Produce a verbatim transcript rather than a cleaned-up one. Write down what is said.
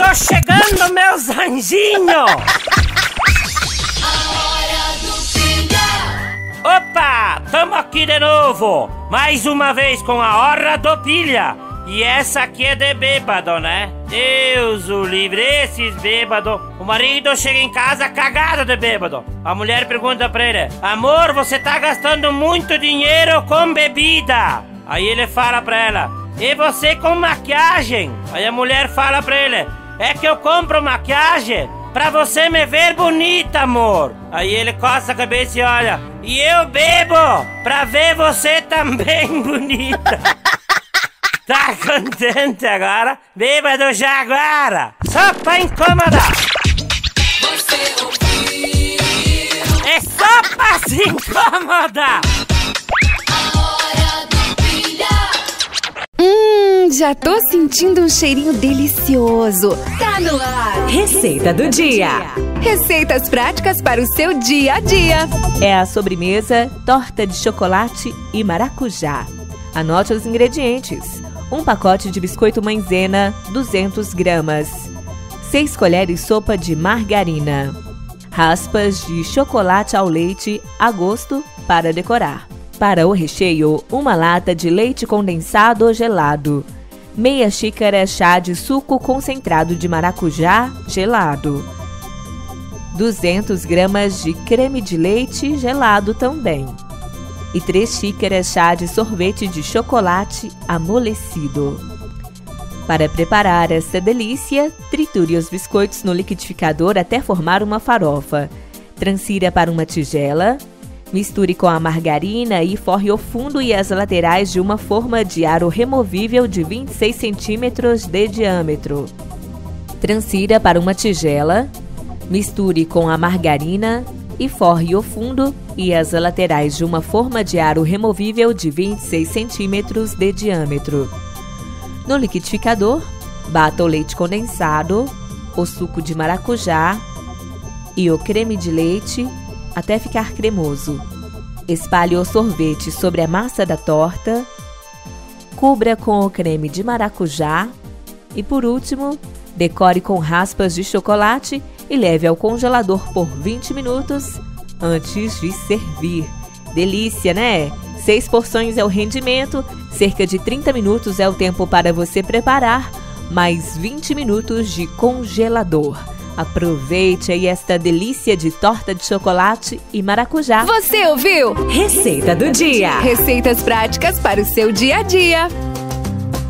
Tô chegando, meus anjinhos! Opa, tamo aqui de novo, mais uma vez com a Hora do Pilha. E essa aqui é de bêbado, né? Deus o livre, esses bêbados. O marido chega em casa cagado de bêbado. A mulher pergunta pra ele: amor, você tá gastando muito dinheiro com bebida. Aí ele fala pra ela: e você com maquiagem? Aí a mulher fala pra ele: é que eu compro maquiagem pra você me ver bonita, amor. Aí ele coça a cabeça e olha: e eu bebo pra ver você também bonita. Tá contente agora? Bêbado já agora! Só pra incomodar! Você ouviu? É só pra se incomodar! A Hora do Pilha! Hum, já tô sentindo um cheirinho delicioso. Tá no ar! Receita do dia! Receitas práticas para o seu dia a dia. É a sobremesa torta de chocolate e maracujá. Anote os ingredientes. Um pacote de biscoito maizena, duzentas gramas. seis colheres sopa de margarina. Raspas de chocolate ao leite a gosto para decorar. Para o recheio, uma lata de leite condensado gelado. Meia xícara chá de suco concentrado de maracujá gelado. duzentas gramas de creme de leite gelado também. E três xícaras chá de sorvete de chocolate amolecido. Para preparar essa delícia, triture os biscoitos no liquidificador até formar uma farofa. Transfira para uma tigela, misture com a margarina e forre o fundo e as laterais de uma forma de aro removível de vinte e seis centímetros de diâmetro. Transfira para uma tigela, misture com a margarina e forre o fundo e as laterais de uma forma de aro removível de vinte e seis centímetros de diâmetro. No liquidificador, bata o leite condensado, o suco de maracujá e o creme de leite até ficar cremoso. Espalhe o sorvete sobre a massa da torta, cubra com o creme de maracujá e, por último, decore com raspas de chocolate e leve ao congelador por vinte minutos antes de servir. Delícia, né? Seis porções é o rendimento, cerca de trinta minutos é o tempo para você preparar, mais vinte minutos de congelador. Aproveite aí esta delícia de torta de chocolate e maracujá. Você ouviu? Receita do dia. Receitas práticas para o seu dia a dia.